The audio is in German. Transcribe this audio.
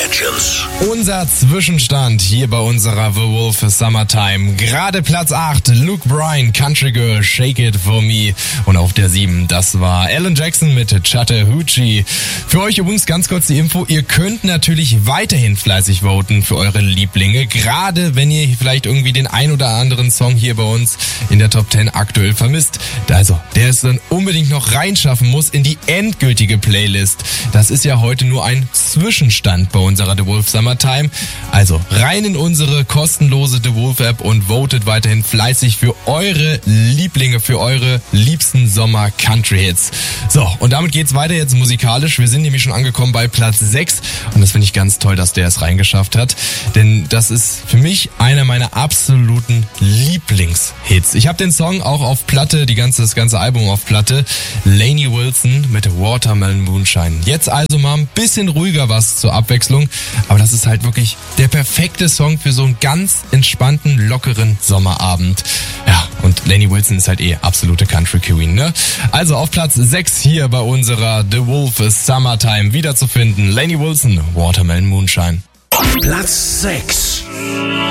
Legends. Unser Zwischenstand hier bei unserer The Wolf Summertime. Gerade Platz 8, Luke Bryan, Country Girl, Shake It For Me. Und auf der 7, das war Alan Jackson mit Chattahoochee. Für euch übrigens ganz kurz die Info, ihr könnt natürlich weiterhin fleißig voten für eure Lieblinge. Gerade wenn ihr vielleicht irgendwie den ein oder anderen Song hier bei uns in der Top 10 aktuell vermisst. Also, der es dann unbedingt noch reinschaffen muss in die endgültige Playlist. Das ist ja heute nur ein Zwischenstand bei unserer The Wolf Summertime. Also rein in unsere kostenlose The Wolf App und votet weiterhin fleißig für eure Lieblinge, für eure liebsten Sommer Country Hits. So, und damit geht's weiter jetzt musikalisch. Wir sind nämlich schon angekommen bei Platz 6 und das finde ich ganz toll, dass der es reingeschafft hat, denn das ist für mich einer meiner absoluten Lieblingshits. Ich habe den Song auch auf Platte, das ganze Album auf Platte. Lainey Wilson mit Watermelon Moonshine. Jetzt also mal ein bisschen ruhiger was zur Abwechslung, aber das ist halt wirklich der perfekte Song für so einen ganz entspannten, lockeren Sommerabend. Ja, und Lainey Wilson ist halt absolute Country Queen, ne? Also auf Platz 6 hier bei unserer The Wolf Summertime wiederzufinden. Lainey Wilson, Watermelon Moonshine. Platz 6.